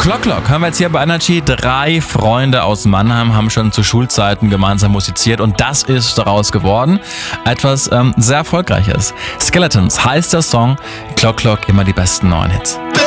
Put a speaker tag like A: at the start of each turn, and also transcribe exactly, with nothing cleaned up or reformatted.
A: Clock Clock hören wir jetzt hier bei Energy. Drei Freunde aus Mannheim haben schon zu Schulzeiten gemeinsam musiziert und das ist daraus geworden. Etwas ähm, sehr Erfolgreiches. Skeletons heißt der Song. Clock Clock, immer die besten neuen Hits.